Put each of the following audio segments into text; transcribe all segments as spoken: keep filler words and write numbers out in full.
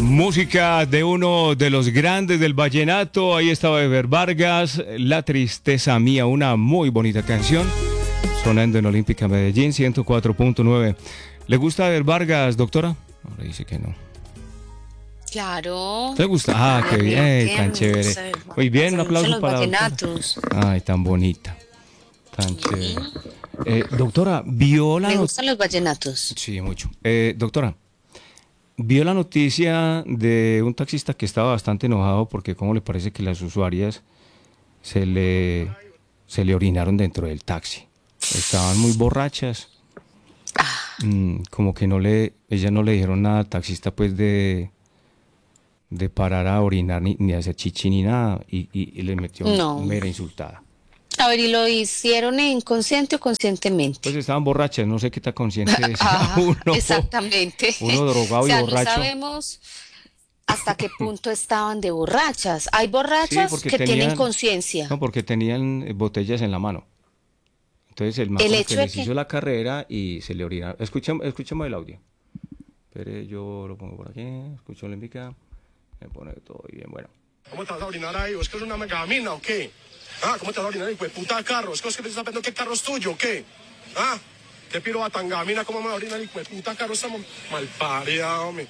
Música de uno de los grandes del vallenato. Ahí estaba Ever Vargas, La Tristeza Mía, una muy bonita canción, sonando en Olímpica Medellín ciento cuatro punto nueve. ¿Le gusta Ever Vargas, doctora? Ahora dice que no. Claro. ¿Le gusta? Ah, qué bien, tan chévere. Muy bien, un aplauso los para vallenatos. Ay, tan bonita, tan chévere. Eh, doctora, ¿vio la Me not- gustan los vallenatos. Sí, mucho. Eh, doctora, ¿vio la noticia de un taxista que estaba bastante enojado porque cómo le parece que las usuarias se le, se le orinaron dentro del taxi? Estaban muy borrachas. Mm, como que no le, ellas no le dijeron nada al taxista pues de, de parar a orinar ni, ni hacer chichi ni nada y, y, y le metió No. mera insultada. A ver, ¿y lo hicieron inconsciente o conscientemente? Pues estaban borrachas, no sé qué tan consciente sea Ah, uno. exactamente. Uno drogado O sea, y borracho. no sabemos hasta qué punto estaban de borrachas. Hay borrachas porque que tienen tenían- conciencia. No, porque tenían eh, botellas en la mano. Entonces el man El como hecho que de les que- hizo la carrera y se le orinaron. Escuchemos, escuchemos el audio. Espere, yo lo pongo por aquí, escucho Olímpica, me pone todo bien, bueno. ¿Cómo te vas a orinar ahí? ¿O es que es una megamina o qué? Ah, ¿cómo te vas a orinar ahí? Pues puta carro. ¿Es que es que te estás pensando qué carro es tuyo o qué? Ah, ¿qué piro a tan gamina? ¿Cómo me va a orinar ahí? Pues puta carro, estamos mal parida, hombre.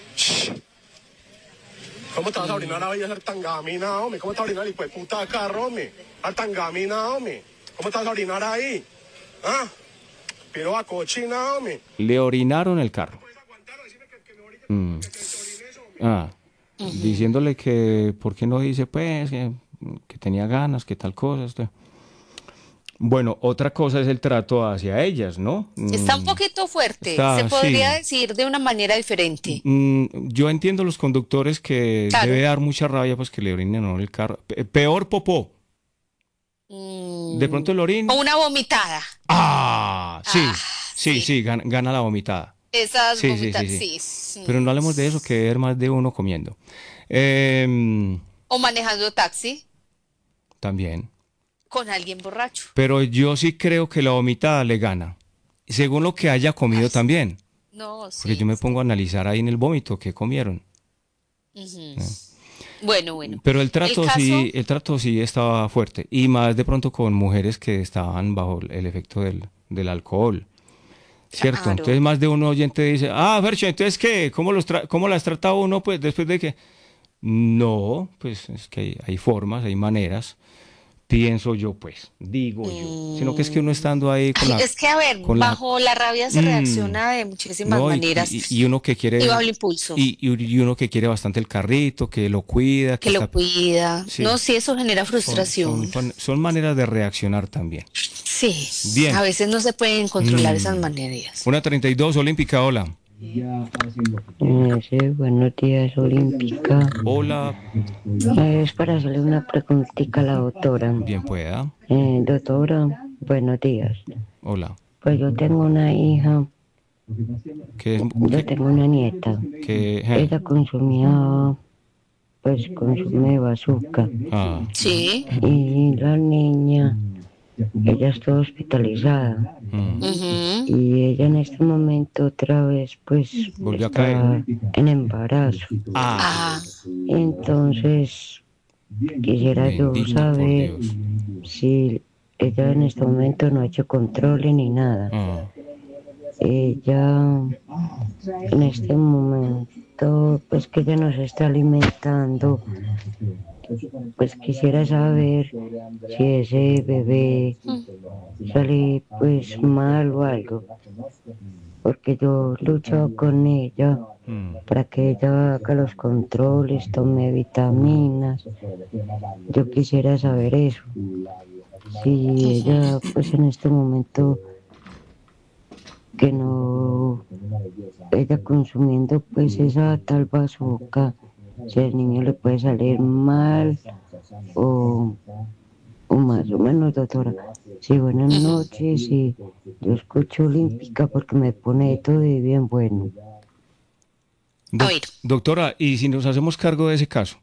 ¿Cómo te vas a orinar ahí a ser tan gamina, hombre? ¿Cómo te vas a orinar ahí? Pues puta carro, hombre. A tan gamina, hombre. ¿Cómo te vas a orinar ahí? Ah, piro a cochina, hombre. Le orinaron el carro. Mm. Ah, diciéndole que, ¿por qué no dice pues que, que tenía ganas, que tal cosa? Este? Bueno, otra cosa es el trato hacia ellas, ¿no? Está un Mm. poquito fuerte. Está, Se podría sí. decir de una manera diferente. Mm, yo entiendo los conductores que Claro. debe dar mucha rabia pues que le orinen o no el carro. Pe- peor popó. Mm. De pronto el orín. O una vomitada. Ah, sí, Ah, sí, sí. sí, gana, gana la vomitada. Esas Sí, sí, vomitadas, sí, sí, sí. sí. Pero no hablemos de eso, que debe haber más de uno comiendo. Eh, O manejando taxi también. con alguien borracho. Pero yo sí creo que la vomitada le gana. Según lo que haya comido Ay, sí. también. No, sí. Porque yo me pongo a analizar ahí en el vómito qué comieron. Ujú. Bueno, bueno. Pero el trato El caso- sí, el trato sí estaba fuerte. Y más de pronto con mujeres que estaban bajo el efecto del, del alcohol. ¿Cierto? Claro. Entonces más de un oyente dice, ah, Fercho, entonces ¿qué? ¿Cómo, los tra- ¿Cómo las trata uno pues después de que? No, pues es que hay, hay formas, hay maneras. Pienso yo, pues, digo yo. Sino que es que uno estando ahí con Ay, la... es que, a ver, con la- bajo la rabia se Mm. reacciona de muchísimas No, y, maneras. y- y uno que quiere... Y bajo el impulso. Y, y- y uno que quiere bastante el carrito, que lo cuida. que lo está- cuida. Sí. No, sí, eso genera son, frustración. son- son- son maneras de reaccionar también. Sí. Bien. A veces no se pueden controlar Mm. esas maneras. Una treinta y dos, Olímpica, hola. Eh, sí, buenos días, Olímpica. Hola, Eh, es para hacerle una preguntita a la doctora. bien pueda. Eh, doctora, buenos días. Hola. Pues yo tengo una hija, ¿Qué es? yo tengo una nieta. Que, eh, Ella consumía, pues consume bazooka. ah, Sí. Y la niña, ella estuvo hospitalizada. mm, Ujú. Y ella en este momento otra vez, pues, Volvió a está caer. en embarazo. ah, Ah, Entonces, quisiera yo bendito por saber Dios. si ella en este momento no ha hecho controles ni nada. Ah, Ella en este momento, pues que ella nos está alimentando, pues quisiera saber si ese bebé sale pues mal o algo. Porque yo lucho con ella mm, para que ella haga los controles, tome vitaminas. Yo quisiera saber eso. Si ella, pues en este momento, que no, ella consumiendo pues esa tal bazooka, si al niño le puede salir mal o, o más o menos, doctora. Sí, buenas noches y yo escucho Olímpica porque me pone todo de bien bueno. doc- A ver. Doctora, ¿y si nos hacemos cargo de ese caso?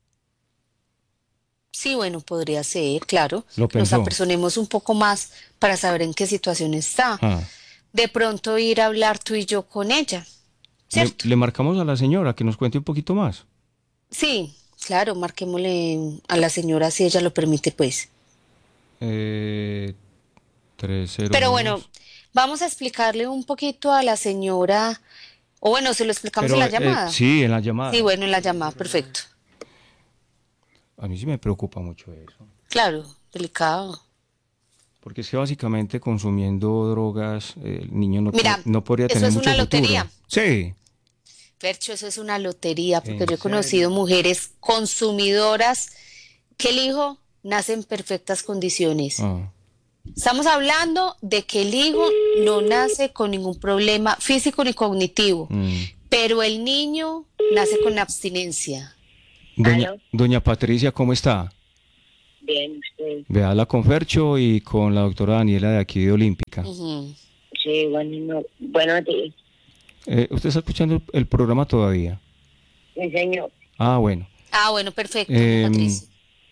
sí, bueno, podría ser, claro. Lo Nos pensó. apersonemos un poco más para saber en qué situación está. Ah, De pronto ir a hablar tú y yo con ella. Le, ¿cierto? le marcamos a la señora que nos cuente un poquito más. Sí, claro, marquémosle a la señora si ella lo permite, pues. Eh, Pero bueno, trescientos dos. vamos a explicarle un poquito a la señora, o bueno, se lo explicamos en Pero la eh, llamada. sí, en la Sí, llamada. bueno, en la llamada, perfecto. A mí sí me preocupa mucho eso. Claro, delicado. Porque es que básicamente consumiendo drogas, eh, el niño no, po- Mira, no podría eso tener es mucho una futuro. lotería. Sí. Fercho, eso es una lotería, porque ¿En yo he conocido serio? mujeres consumidoras que el hijo nace en perfectas condiciones. Ah, Estamos hablando de que el hijo no nace con ningún problema físico ni cognitivo, mm. pero el niño nace con abstinencia. Doña, ¿Aló? doña Patricia, ¿cómo está? Bien, usted. Véala con Fercho y con la doctora Daniela de aquí de Olímpica. Ujú. Sí, bueno, no. Buenos días. Eh, ¿Usted está escuchando el, el programa todavía? Mi señor. Ah, bueno. Ah, bueno, perfecto, Em, Patricia.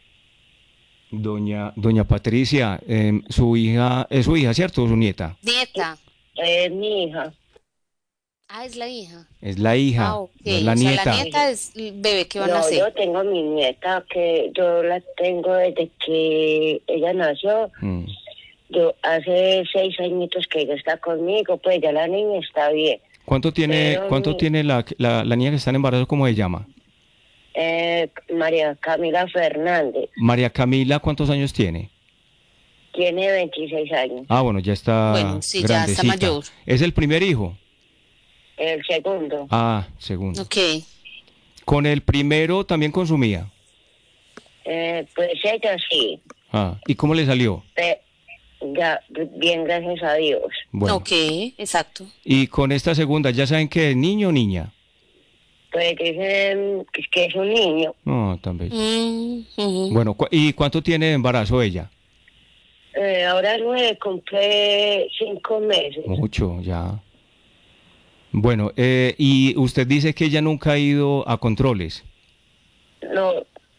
Doña, doña Patricia, em, su hija, es su hija, ¿cierto? ¿O su nieta? Nieta. Es mi hija. Ah, es la hija. Es la hija, Ah, ok. no es la O sea, nieta. la nieta es el bebé que van a No, nacer. yo tengo mi nieta que yo la tengo desde que ella nació. Mm. Yo hace seis añitos que ella está conmigo, pues ya la niña está bien. ¿Cuánto tiene, Pero cuánto mi- tiene la, la, la niña que está en embarazo? ¿Cómo se llama? Eh, María Camila Fernández María Camila, ¿cuántos años tiene? tiene veintiséis años. Ah, bueno, ya está Bueno, sí, ya está grandecita. mayor. ¿Es el primer hijo? El segundo. Ah, segundo. Ok. ¿Con el primero también consumía? Eh, pues ella sí. Ah, ¿y cómo le salió? Pe- ya, bien, gracias a Dios. Bueno, Ok, exacto. y con esta segunda, ¿ya saben que es niño o niña? Pues dicen que que es un niño. No, tan bello. Mm, ujú. Bueno, cu- ¿y cuánto tiene de embarazo ella? Eh, ahora nueve, cumple cinco meses. Mucho, ya. Bueno, eh, y usted dice que ella nunca ha ido a controles. No,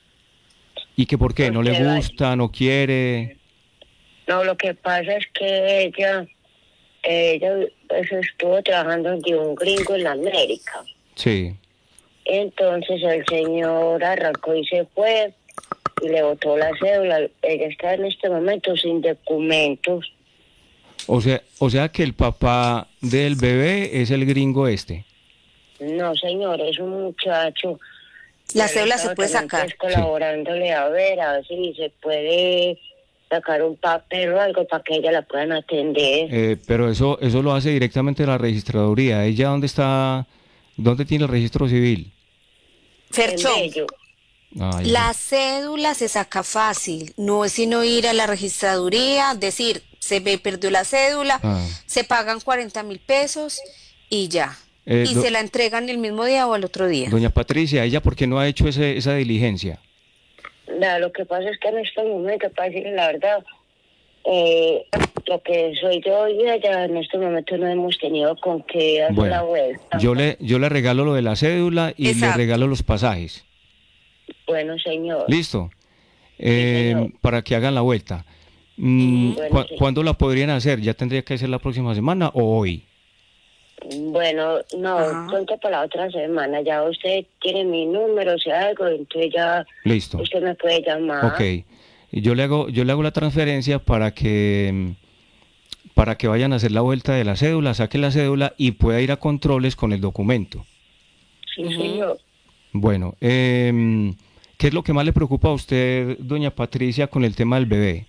¿Y que por qué? ¿No le Porque va- gusta, no quiere? no, lo que pasa es que ella, ella pues, estuvo trabajando de un gringo en la América. Sí. Entonces el señor arrancó y se fue y le botó la cédula. Ella está en este momento sin documentos. O sea, o sea que el papá del bebé es el gringo este. No, señor, es un muchacho. La Yo cédula estaba se puede también, sacar. pues, colaborándole a ver, a ver si se puede sacar un papel o algo para que ella la puedan atender. Eh, pero eso, eso lo hace directamente la registraduría. ¿Ella dónde está? ¿Dónde tiene el registro civil? En Fercho, Bello. Ay, la cédula se saca fácil. No es sino ir a la registraduría, decir, se me perdió la cédula, Ah. se pagan cuarenta mil pesos y ya. Eh, y do- se la entregan el mismo día o al otro día. Doña Patricia, ¿ella por qué no ha hecho ese, esa diligencia? Nada, lo que pasa es que en este momento, para decirle la verdad, eh, lo que soy yo y ella, en este momento no hemos tenido con qué hacer la Bueno, vuelta. yo le, yo le regalo lo de la cédula y Exacto. le regalo los pasajes. Bueno, señor. ¿Listo? Eh, señor. para que hagan la vuelta. Mm, Bueno, ¿cu- sí. ¿Cuándo la podrían hacer? ¿Ya tendría que ser la próxima semana o hoy? Bueno, no, Ajá. pronto para la otra semana. Ya usted tiene mi número, si algo, entonces ya Listo. usted me puede llamar. Ok. Y yo le hago, yo le hago la transferencia para que mm, para que vayan a hacer la vuelta de la cédula, saquen la cédula y pueda ir a controles con el documento. Sí, señor. Bueno, em, ¿qué es lo que más le preocupa a usted, doña Patricia, con el tema del bebé?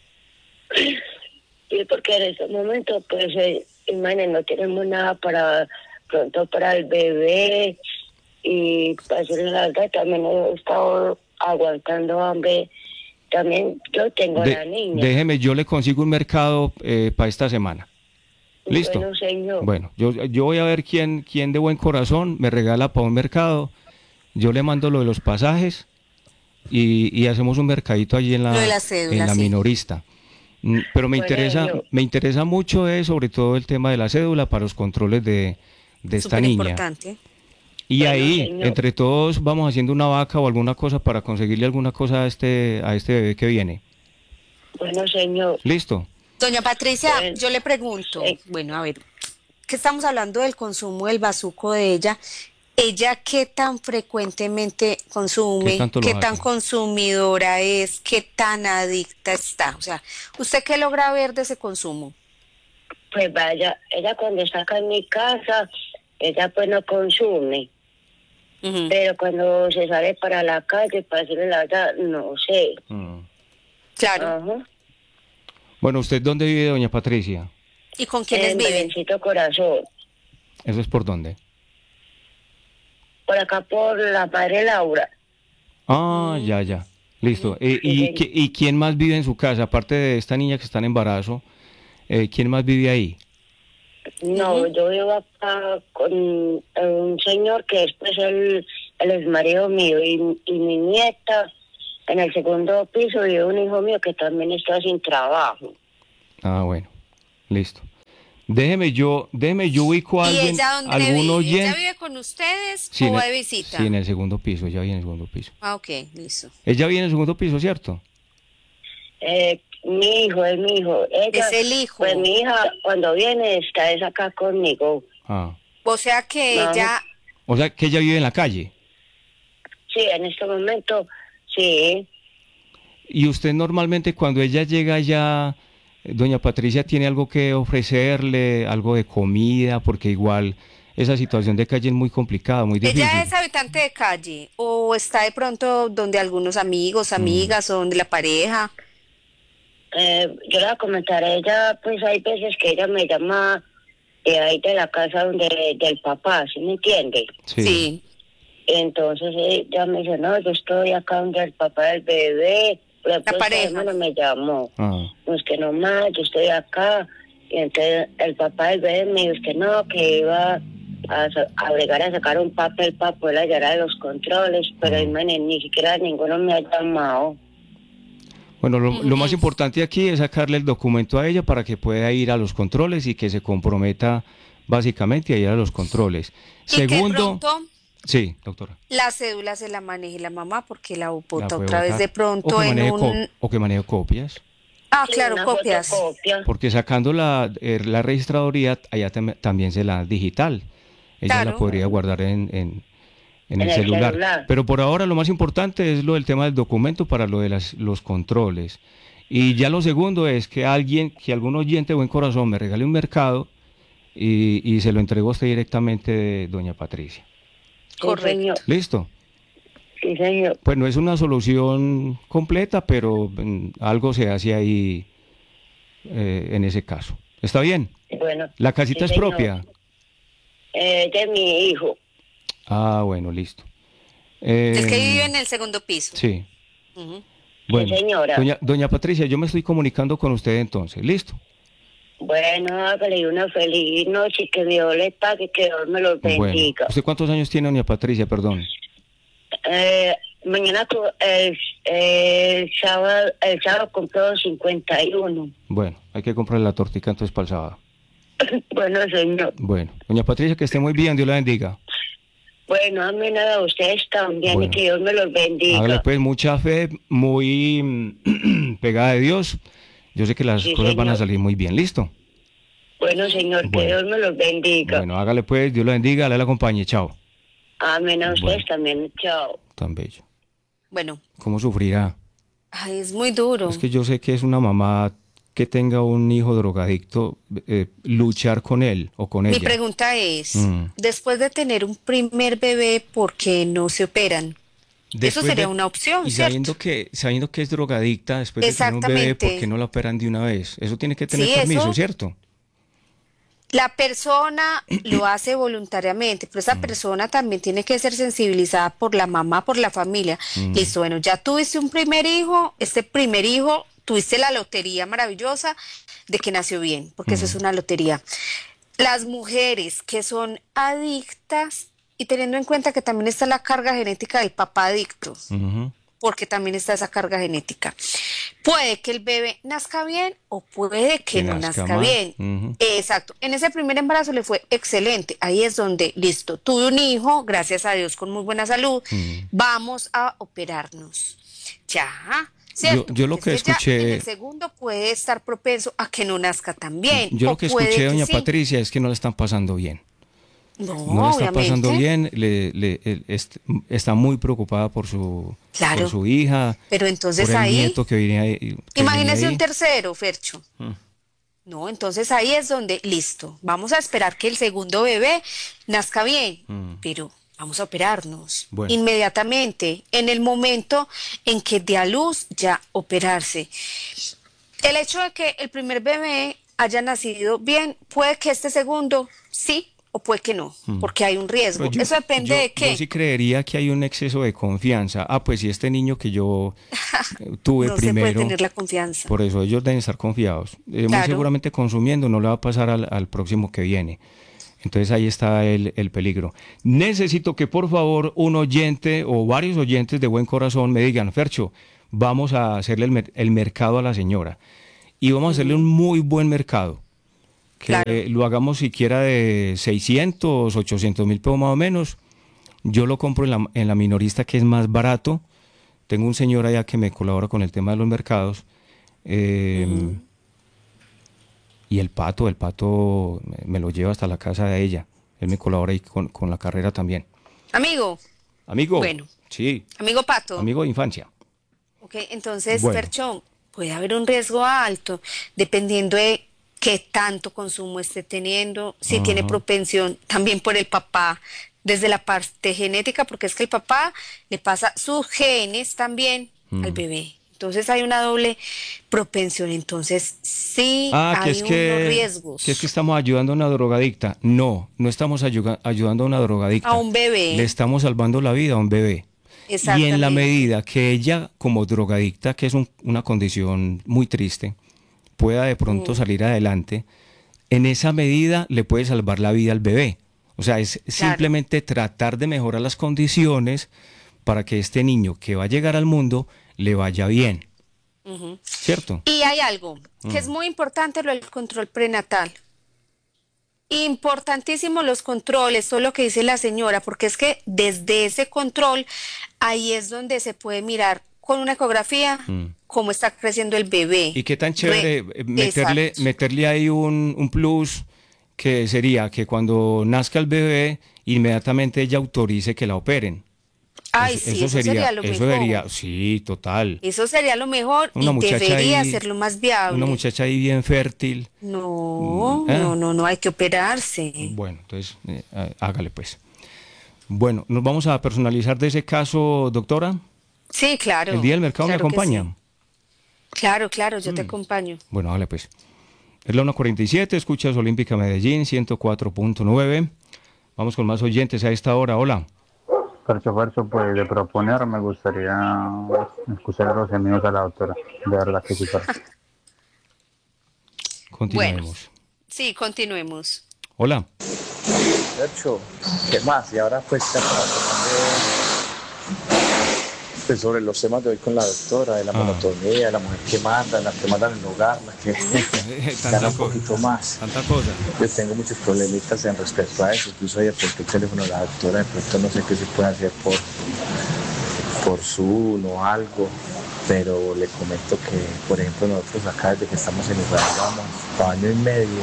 Sí, porque en este momento, pues, eh, imagínate, no tenemos nada para pronto para el bebé y para decirle la verdad, también he estado aguantando hambre. También yo tengo De- la niña. déjeme, yo le consigo un mercado eh, para esta semana. ¿Listo? Bueno, señor. Bueno, yo, yo voy a ver quién, quién de buen corazón me regala para un mercado. Yo le mando lo de los pasajes y, y hacemos un mercadito allí en la, Lo de la cédula, en la sí. minorista. Mm, Pero me Bueno, interesa, yo- me interesa mucho eh, sobre todo el tema de la cédula para los controles de, de esta Súper niña. importante. Y Bueno, ahí, señor. entre todos, vamos haciendo una vaca o alguna cosa para conseguirle alguna cosa a este, a este bebé que viene. Bueno, señor. ¿Listo? Doña Patricia, Bueno, yo le pregunto, sí. bueno, a ver, que estamos hablando del consumo del bazuco de ella, ¿ella qué tan frecuentemente consume? ¿Qué tanto lo ¿Qué tan hace? consumidora es? ¿Qué tan adicta está? O sea, ¿usted qué logra ver de ese consumo? Pues vaya, ella cuando está acá en mi casa, ella pues no consume. Ujú. Pero cuando se sale para la calle, para decirle la verdad, no sé. Mm. Claro. Ajá. Bueno, ¿usted dónde vive, doña Patricia? ¿Y con quiénes En viven? Belencito Corazón. ¿Eso es por dónde? Por acá por la madre Laura. Ah, ya, ya. Listo. Eh, y, Sí, sí. qui- ¿Y quién más vive en su casa? Aparte de esta niña que está en embarazo, eh, ¿quién más vive ahí? No, Ujú. yo vivo acá con eh, un señor que es pues el, el exmarido mío y, y mi nieta. En el segundo piso vive un hijo mío que también está sin trabajo. Ah, bueno. Listo. Déjeme yo, déjeme yo ubico a ¿Y alguien, ella dónde algún vive? ¿Ella oyente. vive con ustedes Sí, o en va el, de visita? sí, en el segundo piso, ella vive en el segundo piso. Ah, ok, listo. Ella vive en el segundo piso, ¿cierto? Eh, mi hijo es mi hijo. Ella, Es el hijo. pues mi hija cuando viene está es acá conmigo. Ah. O sea que No. ella, O sea, que ella vive en la calle. Sí, en este momento, sí. Y usted normalmente cuando ella llega ya, eh, doña Patricia, tiene algo que ofrecerle, algo de comida, porque igual esa situación de calle es muy complicada, muy difícil. ella es habitante de calle o está de pronto donde algunos amigos, amigas o donde la pareja. Eh, yo le voy a comentar a ella, pues hay veces que ella me llama de ahí de la casa donde del papá, ¿sí me entiende? Sí. Sí. Entonces ella me dice, no, yo estoy acá donde el papá del bebé. La, pues, pareja. hermano me llamó. Ah. No, es que no más, yo estoy acá. Y entonces el papá del bebé me dijo es que no, que iba a, sa- a obligar a sacar un papel para poder hallar a los controles, pero Ah. hermano, ni siquiera ninguno me ha llamado. Bueno, lo, lo más Ujú. importante aquí es sacarle el documento a ella para que pueda ir a los controles y que se comprometa básicamente a ir a los controles. Y que de Segundo, pronto sí, doctora. la cédula se la maneje la mamá porque la la bota puede otra vez botar. de o pronto que en maneje co- un... o que maneje copias. Ah, Sí, claro, una copias. fotocopia. Porque sacando la, eh, la registraduría, allá tam- también se la digital. Ella la Claro. podría guardar en, en, en el, En el celular. celular. Pero por ahora lo más importante es lo del tema del documento para lo de las, los controles. Y ya lo segundo es que alguien, que algún oyente de buen corazón me regale un mercado y, y se lo entregó a usted directamente de doña Patricia. Sí, Correcto. señor. ¿Listo? Sí, señor. Pues no es una solución completa, pero mm, algo se hace ahí eh, en ese caso. ¿Está bien? Bueno. ¿La casita sí, es señor. propia? Eh, de mi hijo. Ah, bueno, listo. Eh, El que vive en el segundo piso. Sí. Ujú. Bueno, señora. Doña, doña Patricia, yo me estoy comunicando con usted entonces. ¿Listo? Bueno, hágale una feliz noche y que Dios le pague, que Dios me los Bueno. bendiga. ¿Usted cuántos años tiene, doña Patricia? Perdón. Eh, mañana, cu- el, el sábado, el sábado compró cincuenta y uno. Bueno, hay que comprarle la tortica entonces para el sábado. Bueno, señor. Bueno, doña Patricia, que esté muy bien, Dios la bendiga. Bueno, amén a ustedes también Bueno. y que Dios me los bendiga. Hágale pues mucha fe, muy mm, pegada de Dios. Yo sé que las Sí, cosas van a señor. salir muy bien. ¿Listo? Bueno, señor, que Bueno. Dios me los bendiga. Bueno, hágale pues, Dios la bendiga, le la acompañe. Chao. Amén a ustedes Bueno. también. Chao. Tan bello. Bueno, ¿Cómo sufrirá? ay, es muy duro. Es que yo sé que es una mamá que tenga un hijo drogadicto, eh, luchar con él o con Mi ella. pregunta es, Mm. después de tener un primer bebé, ¿por qué no se operan? Eso Después sería de- una opción, Y ¿cierto? sabiendo que, sabiendo que es drogadicta, después de tener un bebé, Exactamente. ¿por qué no la operan de una vez? Eso tiene que tener Sí, permiso, eso- ¿cierto? La persona lo hace voluntariamente, pero Mm. esa persona también tiene que ser sensibilizada por la mamá, por la familia. Mm. Listo, bueno, ya tuviste un primer hijo, este primer hijo, tuviste la lotería maravillosa de que nació bien, porque eso es una lotería. Las mujeres que son adictas, y teniendo en cuenta que también está la carga genética del papá adicto, Ujú. porque también está esa carga genética. Puede que el bebé nazca bien o puede que, Que no nazca nazca mal. bien. Ujú. Exacto. En ese primer embarazo le fue excelente. Ahí es donde, listo, tuve un hijo, gracias a Dios, con muy buena salud. Mm. Vamos a operarnos. Ya. ¿cierto? Yo, yo lo Porque que es ya escuché- en el segundo puede estar propenso a que no nazca también. Yo o lo que puede escuché de que doña sí. Patricia es que no le están pasando bien. No, No le está pasando obviamente. bien, le, le- el- est- está muy preocupada por su, Claro. por su hija, Pero entonces por el ahí, nieto que viene ahí. que viene imagínese ahí. un tercero, Fercho. Mm. No, entonces ahí es donde, listo, vamos a esperar que el segundo bebé nazca bien, Mm. pero vamos a operarnos Bueno. inmediatamente, en el momento en que dé a luz, ya operarse. El hecho de que el primer bebé haya nacido bien, puede que este segundo sí o puede que no, porque hay un riesgo. Pero yo- Eso depende yo- de qué. Yo sí creería que hay un exceso de confianza. Ah, pues si este niño que yo eh, tuve no se puede primero, tener la confianza. por eso ellos deben estar confiados. Eh, Muy Claro. seguramente consumiendo no le va a pasar al, al próximo que viene. Entonces ahí está el, el peligro. Necesito que por favor un oyente o varios oyentes de buen corazón me digan, Fercho, vamos a hacerle el, mer- el mercado a la señora. Y vamos a hacerle un muy buen mercado. Que Claro. eh, lo hagamos siquiera de seiscientos, ochocientos mil pesos más o menos. Yo lo compro en la, en la minorista, que es más barato. Tengo un señor allá que me colabora con el tema de los mercados. Eh, Y el pato, el pato me- me lo lleva hasta la casa de ella. Él me colabora ahí con, con la carrera también. Amigo, Amigo. Bueno. Sí, amigo Pato. amigo de infancia. Ok, entonces, Bueno. Perchón, puede haber un riesgo alto dependiendo de qué tanto consumo esté teniendo, si tiene Ajá. propensión también por el papá, desde la parte genética, porque es que el papá le pasa sus genes también al bebé. Entonces hay una doble propensión. Entonces sí Ah, que hay es unos que, riesgos que es que estamos ayudando a una drogadicta. No, no estamos ayuda- ayudando a una drogadicta. a un bebé. Le estamos salvando la vida a un bebé. Y en la Exactamente. medida que ella, como drogadicta, que es un- una condición muy triste, pueda de pronto Mm. salir adelante, en esa medida le puede salvar la vida al bebé. O sea, es simplemente tratar de mejorar las condiciones para que este niño que va a llegar al mundo le vaya bien. Ujú. ¿Cierto? Y hay algo que Mm. es muy importante, lo del control prenatal. Importantísimo los controles, todo lo que dice la señora, porque es que desde ese control, ahí es donde se puede mirar con una ecografía Mm. cómo está creciendo el bebé. Y qué tan chévere Re- eh, meterle, Exacto. meterle ahí un, un plus que sería que cuando nazca el bebé, inmediatamente ella autorice que la operen. Ay, Eso- sí, eso sería, lo eso mejor. sería, sí, total. Eso sería lo mejor Una y muchacha debería ahí- ser lo más viable. Una muchacha ahí bien fértil. No, Mm, ¿eh? no, no, no, hay que operarse. Bueno, entonces, eh, há- hágale pues. Bueno, nos vamos a personalizar de ese caso, doctora. Sí, claro. El día del mercado claro me que acompaña. sí. Claro, claro, yo te Mm. acompaño. Bueno, hágale pues. Es la una cuarenta y siete, escuchas Olímpica Medellín, ciento cuatro punto nueve. Vamos con más oyentes a esta hora. Hola. Fercho, Fercho, pues de proponer me gustaría escuchar los amigos a la doctora. De verdad que sí, Fercho. Continuemos. Sí, continuemos. Hola. Fercho, ¿qué más? Y ahora pues ya para tomar pues, sobre los temas de hoy con la doctora, de la Ah. monotonía, de la mujer que manda, la que manda en el hogar, la que tanta gana un cosa. poquito más. Tanta cosa. Yo tengo muchos problemitas en respecto a eso, incluso ayer por el teléfono de la doctora, de pronto no sé qué se puede hacer por, por Zoom o algo, pero le comento que, por ejemplo, nosotros acá desde que estamos en Israel vamos para año y medio,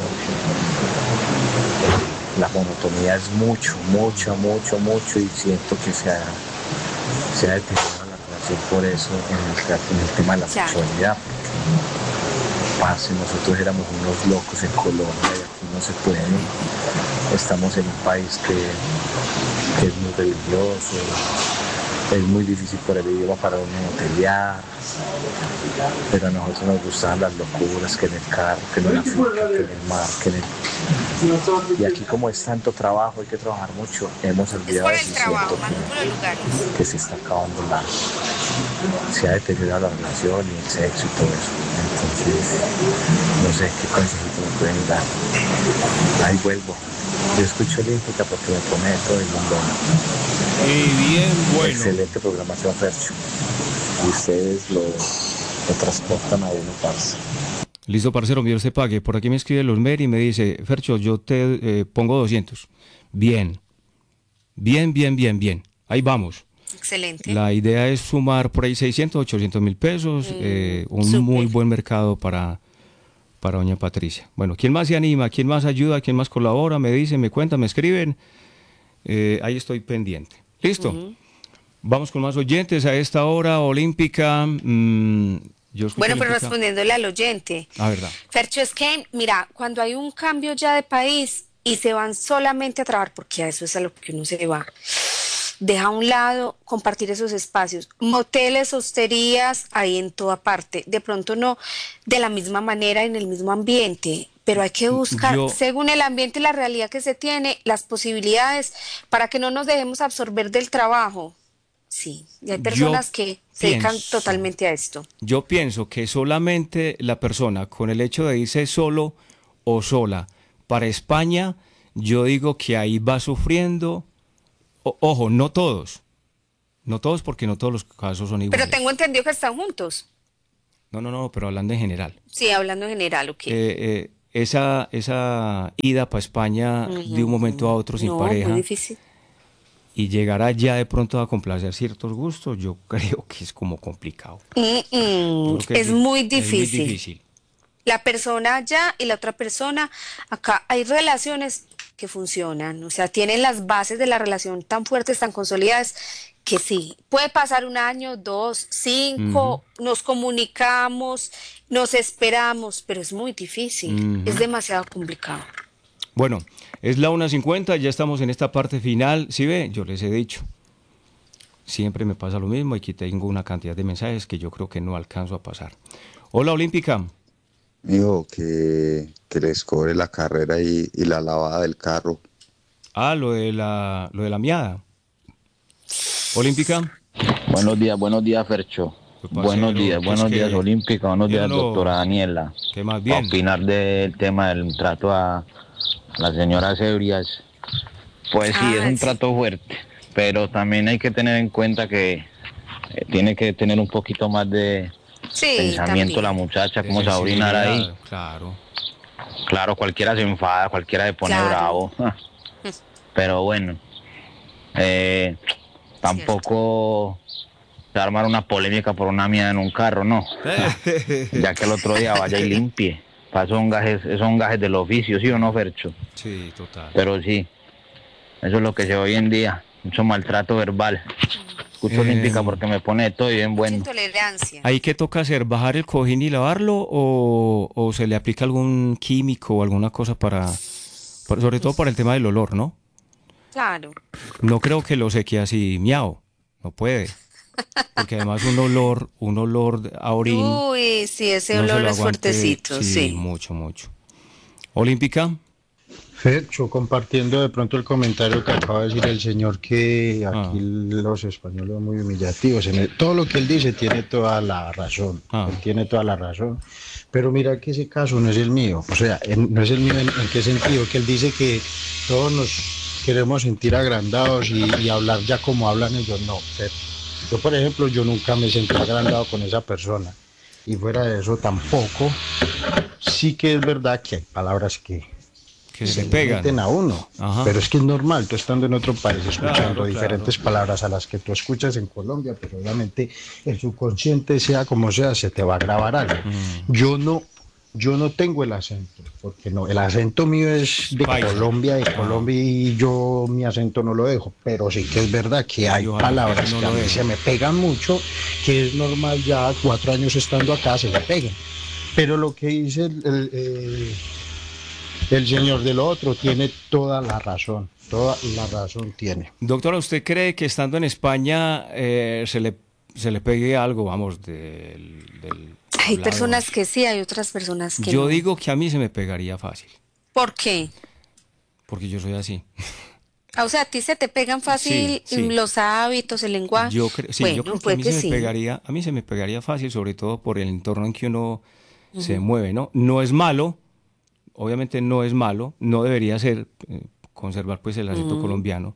la monotonía es mucho, mucho, mucho, mucho y siento que se ha, se ha deteriorado la relación por eso en el, en el tema de la Claro. sexualidad, porque parce, nosotros éramos unos locos en Colombia y aquí no se puede. Estamos en un país que, que es muy religioso, es muy difícil por el idioma para uno pelear, pero a nosotros nos gustaban las locuras, que en el carro, que en la finca, que en el mar, que en el... Y aquí como es tanto trabajo, hay que trabajar mucho, hemos Es olvidado por eso el y trabajo, siento más que por los lugares. que, que se está acabando la... Se ha deteriorado la relación y el sexo y todo eso. Entonces, no sé qué consejito me pueden dar. Ahí vuelvo. Yo escucho Olímpica porque me pone de todo el mundo. Y bien bueno. Excelente programación, Fercho. Y ustedes lo, lo transportan a uno, parce. Listo, parcero, Dios te pague. Por aquí me escribe Losmer y me dice, Fercho, yo te eh, pongo doscientos. Bien. Bien, bien, bien, bien. Ahí vamos. Excelente. La idea es sumar por ahí seiscientos, ochocientos mil pesos, Mm, eh, un súper. muy buen mercado para, para doña Patricia. Bueno, ¿quién más se anima? ¿Quién más ayuda? ¿Quién más colabora? Me dicen, me cuentan, me escriben. Eh, ahí estoy pendiente. ¿Listo? Ujú. Vamos con más oyentes a esta hora olímpica. mm, yo escucho Bueno, pero olímpica. respondiéndole al oyente. Ah, verdad. Fercho, es que, mira, cuando hay un cambio ya de país y se van solamente a trabajar, porque a eso es a lo que uno se va, deja a un lado compartir esos espacios. Moteles, hosterías, ahí en toda parte. De pronto no de la misma manera, en el mismo ambiente, pero hay que buscar, Yo- según el ambiente y la realidad que se tiene, las posibilidades para que no nos dejemos absorber del trabajo. Sí, y hay Yo personas que se dedican pienso- totalmente a esto. Yo pienso que solamente la persona con el hecho de irse solo o sola para España, yo digo que ahí va sufriendo. O- ojo, no todos. No todos porque no todos los casos son iguales. Pero tengo entendido que están juntos. No, no, no, pero hablando en general. Sí, hablando en general, ok. Eh, eh, esa, esa ida para España de un momento a otro sin no, pareja muy difícil. y llegar allá de pronto a complacer ciertos gustos, yo creo que es como complicado. Mm, Yo mm, creo que es di- muy Es difícil. muy difícil. La persona allá y la otra persona acá. Hay relaciones que funcionan, o sea, tienen las bases de la relación tan fuertes, tan consolidadas, que sí, puede pasar un año, dos, cinco, nos comunicamos, nos esperamos, pero es muy difícil, es demasiado complicado. Bueno, es la una cincuenta, ya estamos en esta parte final. ¿Sí ve? Yo les he dicho. Siempre me pasa lo mismo. Aquí tengo una cantidad de mensajes que yo creo que no alcanzo a pasar. Hola, Olímpica. Dijo que, que les cobre la carrera y, y la lavada del carro. Ah, lo de la, lo de la miada. Olímpica. Buenos días, buenos días, Fercho. ¿Qué pasa, Buenos Ero? días, Pues buenos que días, Olímpica. Buenos yo días, no- doctora Daniela. ¿Qué más Para bien? opinar del tema del trato a las señoras ebrias. Pues sí, Ah, es un sí. trato fuerte, pero también hay que tener en cuenta que eh, tiene que tener un poquito más de Sí, pensamiento también. la muchacha, De cómo se va a orinar ahí. sensibilidad, Claro. Claro, cualquiera se enfada, cualquiera se pone Claro. bravo. Pero bueno, eh, tampoco se va a armar una polémica por una mía en un carro, no. Ya que el otro día vaya y limpie. Para esos son gajes, esos son gajes del oficio, ¿sí o no, Fercho? Sí, total. Pero sí, eso es lo que se ve hoy en día, mucho maltrato verbal. Escucho Eh, Olímpica porque me pone de todo y bien Mucha bueno. intolerancia. ¿Ahí qué toca hacer? ¿Bajar el cojín y lavarlo o, o se le aplica algún químico o alguna cosa para, para- sobre todo para el tema del olor, ¿no? Claro. No creo que lo seque así, miau, no puede. Porque además un olor, un olor a orín. Uy, sí, ese no se olor lo es aguante, fuertecito, sí. mucho, mucho. Olímpica. Fercho, compartiendo de pronto el comentario que acaba de decir el señor, que aquí Ah. los españoles son muy humillativos. En el- todo lo que él dice tiene toda la razón. Ah. Él tiene toda la razón. Pero mira que ese caso no es el mío. O sea, en- no es el mío en, en qué sentido. Que él dice que todos nos queremos sentir agrandados y, y hablar ya como hablan ellos. No, Fer. Yo, por ejemplo, yo nunca me sentí agrandado con esa persona. Y fuera de eso tampoco. Sí que es verdad que hay palabras que Que se se le le pegan. meten a uno. Ajá. Pero es que es normal, tú estando en otro país escuchando Claro, diferentes palabras a las que tú escuchas en Colombia, pero obviamente el subconsciente, sea como sea, se te va a grabar algo. Mm. Yo no, yo no tengo el acento, porque no, el acento mío es de Paisa. Colombia, de Ah. Colombia, y yo mi acento no lo dejo, pero sí que es verdad que hay Y ojalá palabras que no que a lo mí deje. se me pegan mucho, que es normal ya cuatro años estando acá, se me peguen. Pero lo que dice el, el, eh, el señor del otro tiene toda la razón, toda la razón tiene. Doctora, ¿usted cree que estando en España eh, se le se le pegue algo, vamos, del, del Hay hablado? personas que sí, hay otras personas que Yo no. digo que a mí se me pegaría fácil, ¿Por qué? porque yo soy así. Ah, o sea, a ti se te pegan fácil Sí, sí. los hábitos, el lenguaje. Yo, cre- sí, bueno, yo creo que a puede mí que se me sí. pegaría, a mí se me pegaría fácil, sobre todo por el entorno en que uno se mueve, ¿no? No es malo, obviamente no es malo, no debería ser eh, conservar pues el acento colombiano,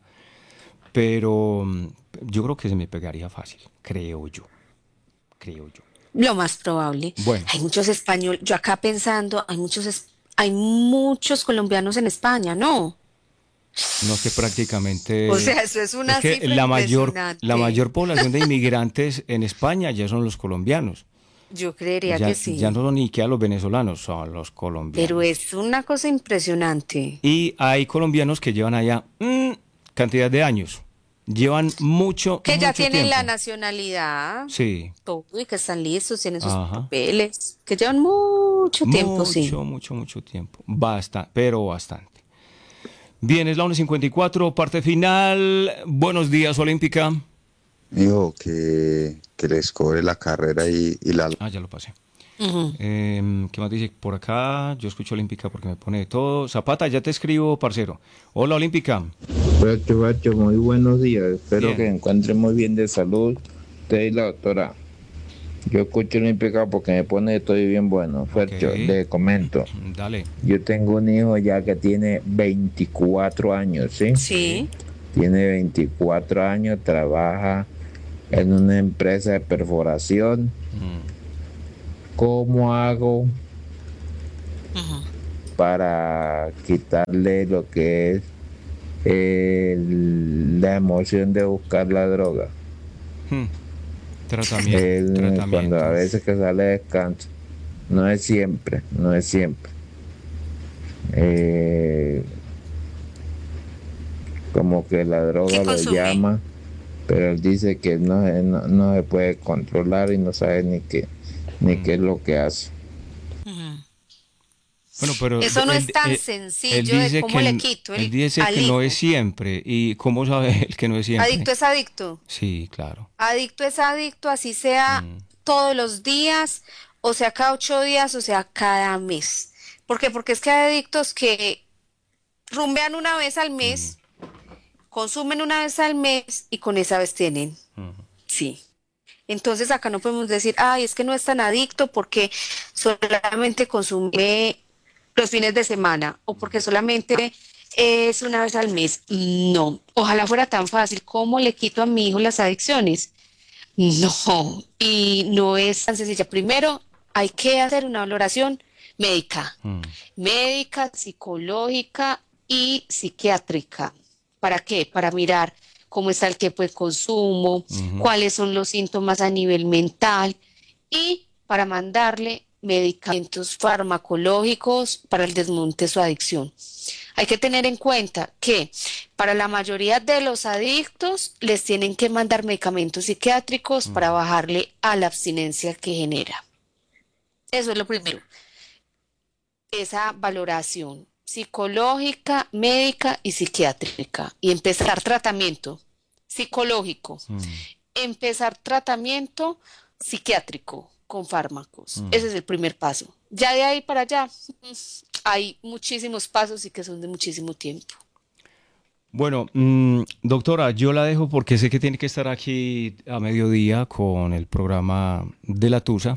pero mm, yo creo que se me pegaría fácil, creo yo, creo yo. Lo más probable. Bueno. Hay muchos españoles, yo acá pensando, hay muchos, es- hay muchos colombianos en España, ¿no? No, es que prácticamente... O sea, eso es una es que cifra la mayor, impresionante. la mayor población de inmigrantes en España ya son los colombianos. Yo creería Ya, que sí. ya no son ni que a los venezolanos, son los colombianos. Pero es una cosa impresionante. Y hay colombianos que llevan allá mm, cantidad de años. Llevan mucho, Que ya mucho tienen tiempo. la nacionalidad, Sí. todo, y que están listos, tienen sus Ajá. papeles, que llevan mucho tiempo, mucho, sí. mucho, mucho tiempo. Basta, pero bastante. Bien, es la una cincuenta y cuatro, parte final. Buenos días, Olímpica. Dijo que, que les cobre la carrera y, y la... Ah, ya lo pasé. Ujú. Eh, ¿Qué más dice por acá? Yo escucho Olímpica porque me pone de todo. Zapata, ya te escribo, parcero. Hola, Olímpica. Bacho, Bacho, muy buenos días. Espero Bien. que se encuentren muy bien de salud. Usted y la doctora. Yo escucho Olímpica porque me pone de todo y bien bueno. Fercho, Ok. le comento. Dale. Yo tengo un hijo ya que tiene veinticuatro años, ¿sí? Sí. Tiene veinticuatro años, trabaja en una empresa de perforación. Mm. ¿Cómo hago Ujú. para quitarle lo que es el- la emoción de buscar la droga? Hmm. Tratamiento. Él, tratamiento. cuando a veces que sale de descanso, no es siempre, no es siempre. Eh, como que la droga ¿Qué lo consume? llama, pero él dice que no, se- no, no se puede controlar y no sabe ni qué, ni qué es lo que hace. Ujú. Bueno, pero Eso no él- es tan él- sencillo él de dice cómo que le n- quito Él el, dice al que no hijo. es siempre. ¿Y cómo sabe él que no es siempre? Adicto es adicto. Sí, claro. Adicto es adicto, así sea Mm. todos los días, o sea cada ocho días, o sea cada mes. ¿Por qué? Porque es que hay adictos que rumbean una vez al mes, consumen una vez al mes y con esa vez tienen. Sí. Entonces acá no podemos decir, ay, es que no es tan adicto porque solamente consume los fines de semana o porque solamente es una vez al mes. No, ojalá fuera tan fácil. ¿Cómo le quito a mi hijo las adicciones? No, y no es tan sencilla. Primero, hay que hacer una valoración médica, Mm. médica, psicológica y psiquiátrica. ¿Para qué? Para mirar cómo está el tiempo de consumo, Ujú. cuáles son los síntomas a nivel mental y para mandarle medicamentos farmacológicos para el desmonte de su adicción. Hay que tener en cuenta que para la mayoría de los adictos les tienen que mandar medicamentos psiquiátricos para bajarle a la abstinencia que genera. Eso es lo primero. Esa valoración psicológica, médica y psiquiátrica. Y empezar tratamiento psicológico. Mm. Empezar tratamiento psiquiátrico con fármacos. Mm. Ese es el primer paso. Ya de ahí para allá mm, hay muchísimos pasos y que son de muchísimo tiempo. Bueno, mm, doctora, yo la dejo porque sé que tiene que estar aquí a mediodía con el programa de la Tusa.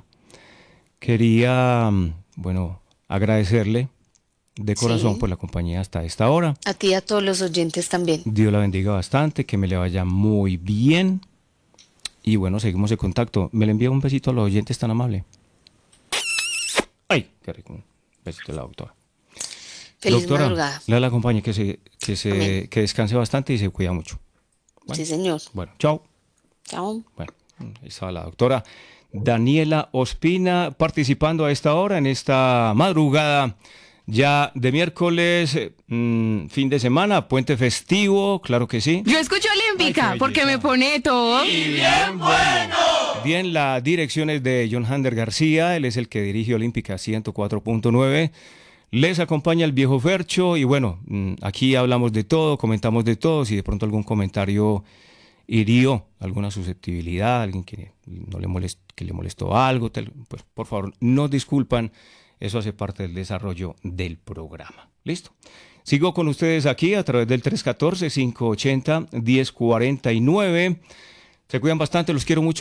Quería, mm, bueno, agradecerle de corazón Sí. por la compañía hasta esta hora. A ti y a todos los oyentes también. Dios la bendiga bastante, que me le vaya muy bien. Y bueno, seguimos en contacto. ¿Me le envía un besito a los oyentes tan amable? ¡Ay! Qué rico. Un besito de la doctora. Feliz doctora, madrugada. le la acompañe, que, se, que, se, Amén. que descanse bastante y se cuida mucho. Bueno. Sí, señor. Bueno, chao. Chao. Bueno, ahí estaba la doctora Daniela Ospina participando a esta hora, en esta madrugada ya de miércoles, eh, mm, fin de semana, puente festivo, claro que sí. Yo escucho Olímpica Ay, qué porque me belleza. pone todo. Bien, la dirección es de John Hander García, él es el que dirige Olímpica ciento cuatro punto nueve. Les acompaña el viejo Fercho y bueno, mm, aquí hablamos de todo, comentamos de todo, si de pronto algún comentario hirió alguna susceptibilidad, alguien que no le molest, que le molestó algo, tal, pues por favor, nos disculpan, eso hace parte del desarrollo del programa. ¿Listo? Sigo con ustedes aquí a través del tres uno cuatro, cinco ocho cero, uno cero cuatro nueve. Se cuidan bastante, los quiero mucho.